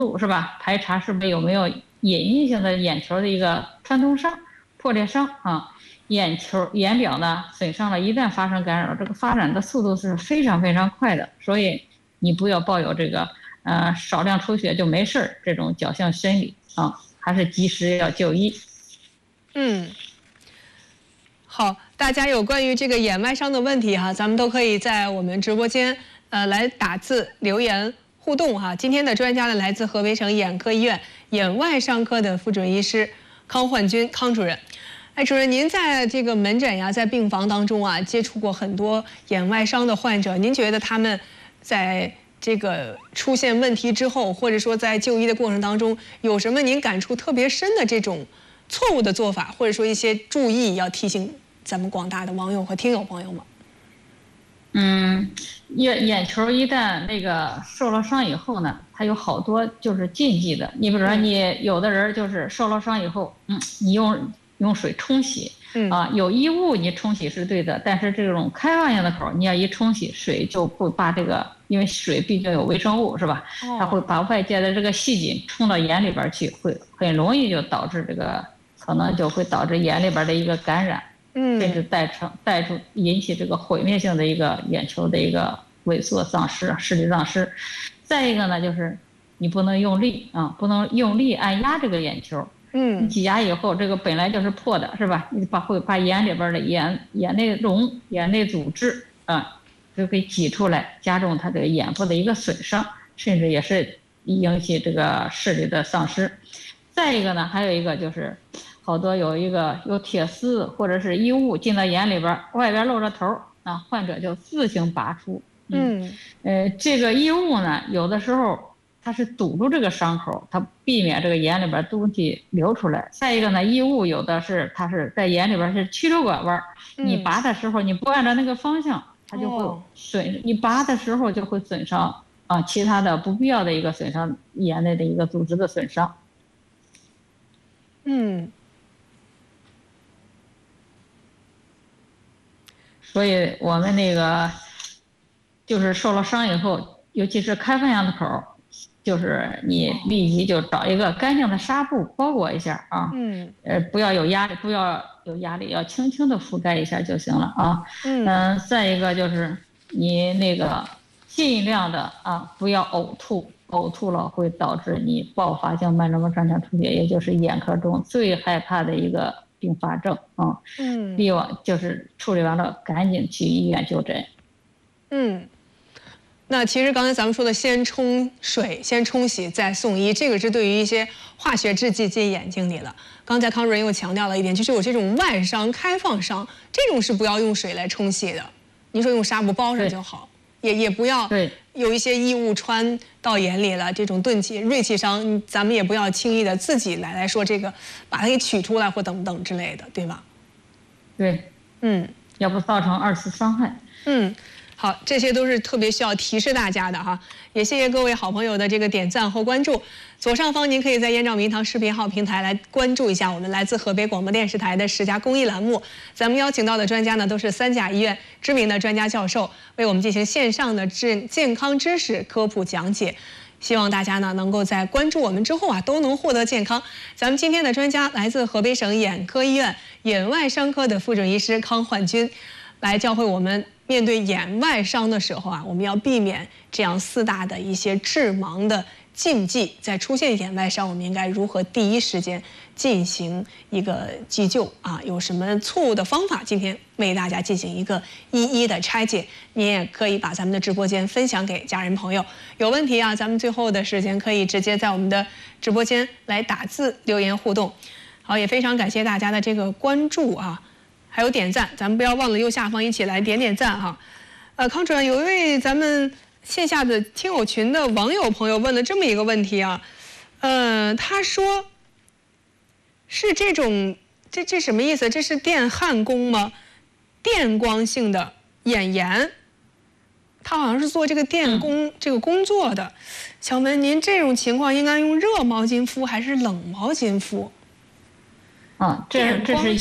度是吧？排查是不是有没有隐隐性的眼球的一个穿透伤、破裂伤啊？眼表呢损伤了，一旦发生干扰，这个发展的速度是非常非常快的，所以你不要抱有这个少量出血就没事儿这种侥幸心理啊，还是及时要就医。 好，大家有关于这个眼外伤的问题哈，咱们都可以在我们直播间来打字留言互动哈。今天的专家呢来自河北省眼科医院眼外伤科的副主任医师康焕军康主任。哎，主任，您在这个门诊呀，在病房当中啊，接触过很多眼外伤的患者，您觉得他们在这个出现问题之后，或者说在就医的过程当中，有什么您感触特别深的这种错误的做法，或者说一些注意要提醒咱们广大的网友和听友朋友吗？ 眼球一旦那个受了伤以后呢，它有好多就是禁忌的。你比如说，你有的人就是受了伤以后，你用水冲洗，有异物你冲洗是对的，但是这种开放性的口，你要一冲洗，水就会把这个，因为水毕竟有微生物是吧？它会把外界的这个细菌冲到眼里边去，会很容易就导致这个，可能就会导致眼里边的一个感染。甚至带出引起这个毁灭性的一个眼球的一个萎缩丧失、视力丧失。再一个呢，就是你不能用力不能用力按压这个眼球。你挤压以后，这个本来就是破的，是吧？你会把眼里边的眼内绒、眼内组织就给挤出来，加重它这个眼部的一个损伤，甚至也是引起这个视力的丧失。再一个呢，还有一个就是。好多有铁丝或者是异物进到眼里边，外边露着头患者就自行拔出。这个异物呢，有的时候它是堵住这个伤口，它避免这个眼里边东西流出来。再一个呢，异物有的是它是在眼里边是曲轴拐弯，你拔的时候你不按照那个方向，它就会你拔的时候就会损伤其他的不必要的一个损伤，眼内的一个组织的损伤。所以我们那个就是受了伤以后，尤其是开放样的口，就是你立即就找一个干净的纱布包裹一下不要有压力，要轻轻的覆盖一下就行了再一个就是你那个尽量的不要呕吐了会导致你爆发性慢轴上腔出血，也就是眼科中最害怕的一个并发症希望就是处理完了赶紧去医院就诊。 那其实刚才咱们说的先冲水、先冲洗再送医，这个是对于一些化学制剂进眼睛里的。刚才康主任又强调了一点，就是有这种外伤、开放伤，这种是不要用水来冲洗的。您说用纱布包上就好，也不要有一些异物穿到眼里了，这种钝器、锐器伤，咱们也不要轻易的自己来说这个把它给取出来或等等之类的，对吧？ 对，要不造成二次伤害。 好，这些都是特别需要提示大家的哈，也谢谢各位好朋友的这个点赞和关注。左上方您可以在燕赵明堂视频号平台来关注一下我们来自河北广播电视台的10家公益栏目。咱们邀请到的专家呢，都是3甲医院知名的专家教授，为我们进行线上的健康知识科普讲解。希望大家呢能够在关注我们之后都能获得健康。咱们今天的专家来自河北省眼科医院眼外伤科的副主任医师康焕军，来教会我们面对眼外伤的时候我们要避免这样4大的一些致盲的禁忌。在出现眼外伤，我们应该如何第一时间进行一个急救有什么错误的方法？今天为大家进行一个一一的拆解。您也可以把咱们的直播间分享给家人朋友。有问题咱们最后的时间可以直接在我们的直播间来打字留言互动。好，也非常感谢大家的这个关注还有点赞，咱们不要忘了右下方一起来点赞康主任，有一位咱们线下的听友群的网友朋友问了这么一个问题他说是这种这什么意思？这是电焊工吗？电光性的眼炎，他好像是做这个电工这个工作的。想问您，这种情况应该用热毛巾敷还是冷毛巾敷？ 这是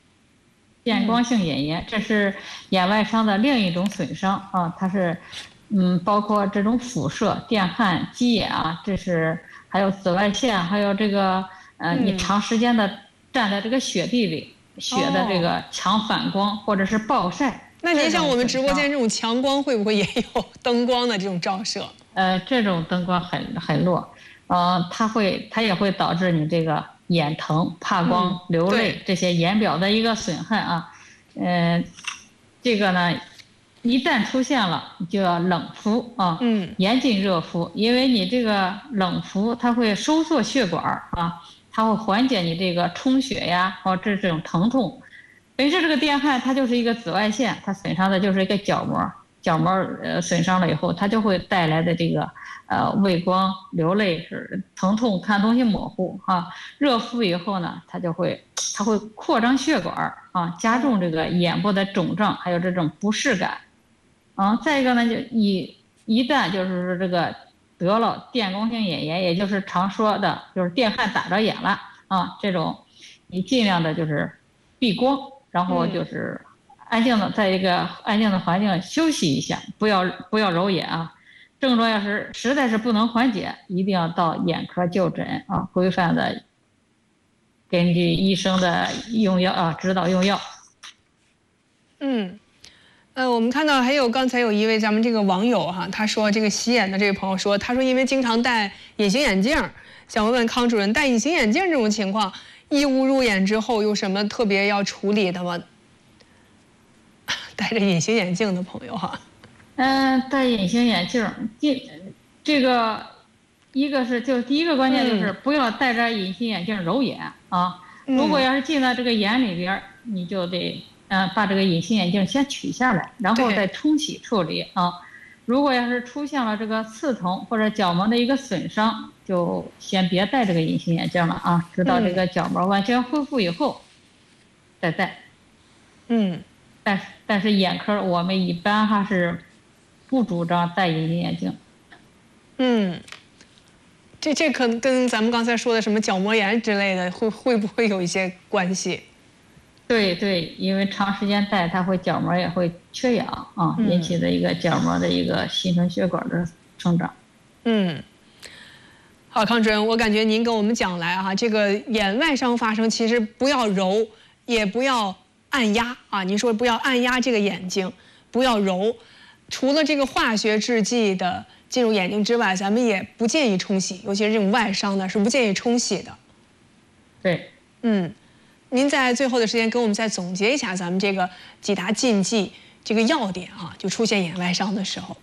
电光性眼炎，这是眼外伤的另一种损伤它是包括这种辐射、电焊、鸡眼啊，这是还有紫外线，还有这个你长时间的站在这个雪地里，雪的这个强反光或者是暴晒。 那您像我们直播间这种强光，会不会也有灯光的这种照射？ 这种灯光很弱，它也会导致你这个眼疼、怕光、流泪这些眼表的一个损害啊。这个呢，一旦出现了，就要冷敷啊，严禁热敷，因为你这个冷敷它会收缩血管啊，它会缓解你这个充血呀，这种疼痛。本身这个电焊它就是一个紫外线，它损伤的就是一个角膜，角膜损伤了以后，它就会带来的这个畏光、流泪、是疼痛、看东西模糊啊。热敷以后呢，它会扩张血管啊，加重这个眼部的肿胀，还有这种不适感。再一个呢，就一旦就是说这个得了电功性眼炎，也就是常说的就是电焊打着眼了啊，这种你尽量的就是避光，然后就是安静的在一个安静的环境休息一下，不要揉眼啊。症状要是实在是不能缓解，一定要到眼科就诊啊，规范的根据医生的用药啊指导用药。 我们看到还有刚才有一位咱们这个网友哈，他说这个洗眼的这位朋友说，他说因为经常戴隐形眼镜，想问问康主任，戴隐形眼镜这种情况，异物入眼之后有什么特别要处理的吗？戴着隐形眼镜的朋友哈， 戴隐形眼镜，这个一个是就第一个关键就是不要戴着隐形眼镜揉眼啊，如果要是进到这个眼里边，你就得把这个隐形眼镜先取下来，然后再冲洗处理啊。如果要是出现了这个刺痛或者角膜的一个损伤，就先别戴这个隐形眼镜了啊，直到这个角膜完全恢复以后再戴。但是眼科我们一般还是不主张戴隐形眼镜。 这可能跟咱们刚才说的什么角膜炎之类的会不会有一些关系？ 对，因为长时间戴，它会角膜也会缺氧啊，引起的一个角膜的一个新生血管的成长。 好，康主任，我感觉您跟我们讲来啊，这个眼外伤发生，其实不要揉，也不要按压啊。您说不要按压这个眼睛，不要揉，除了这个化学制剂的进入眼睛之外，咱们也不建议冲洗，尤其是这种外伤呢，是不建议冲洗的。 对， 您在最后的时间给我们再总结一下咱们这个几大禁忌这个要点啊，就出现眼外伤的时候。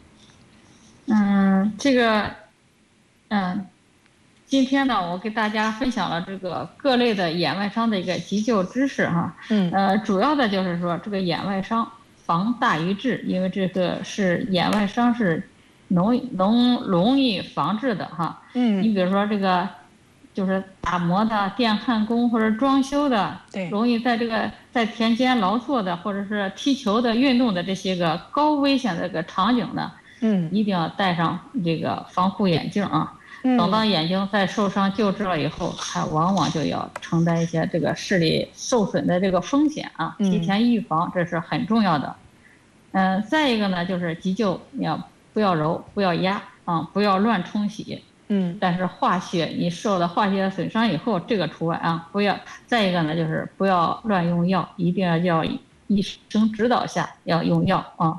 今天呢，我给大家分享了这个各类的眼外伤的一个急救知识哈。主要的就是说这个眼外伤防大于治，因为这个是眼外伤是容易防治的哈。你比如说这个。就是打磨的、电焊工或者装修的，容易在田间劳作的，或者是踢球的、运动的这些个高危险的这个场景呢，一定要戴上这个防护眼镜啊。等到眼睛在受伤救治了以后，它往往就要承担一些这个视力受损的这个风险啊，提前预防这是很重要的。再一个呢，就是急救不要揉、不要压啊，不要乱冲洗。但是你受了化学损伤以后，这个除外啊，不要。再一个呢，就是不要乱用药，一定要医生指导下要用药啊。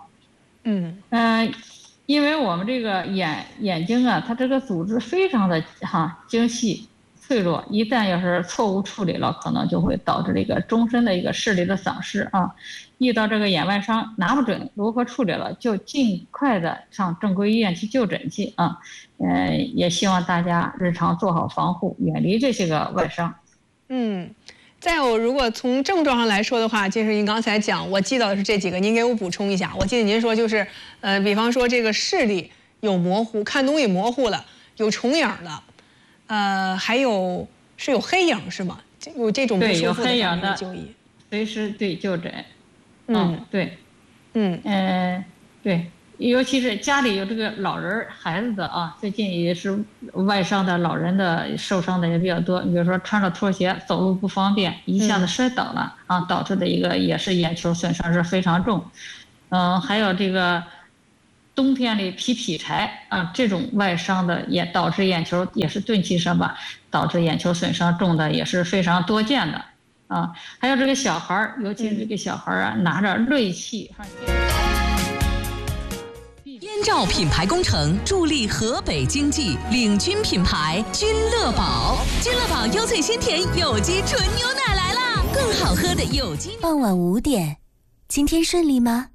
因为我们这个眼睛啊，它这个组织非常的精细脆弱，一旦要是错误处理了，可能就会导致这个终身的一个视力的丧失啊。遇到这个眼外伤拿不准如何处理了，就尽快的上正规医院去就诊去啊。也希望大家日常做好防护，远离这些个外伤。 再有，如果从症状上来说的话，就是您刚才讲，我记到的是这几个，您给我补充一下。我记得您说就是，比方说这个视力有模糊，看东西模糊了，有重影了，还有黑影是吗？有这种不舒服的方面就医， 随时就诊。对，对，尤其是家里有这个老人孩子的啊，最近也是外伤的老人的受伤的也比较多。你比如说穿着拖鞋走路不方便，一下子摔倒了啊，导致的一个也是眼球损伤是非常重。还有这个冬天里劈柴啊，这种外伤的也导致眼球也是钝器伤吧，导致眼球损伤重的也是非常多见的啊。还有这个小孩儿，尤其是这个小孩儿啊，拿着锐器。 燕赵品牌工程助力河北经济，领军品牌君乐宝。君乐宝优萃鲜甜有机纯牛奶来啦，更好喝的有机。 傍晚5点，今天顺利吗？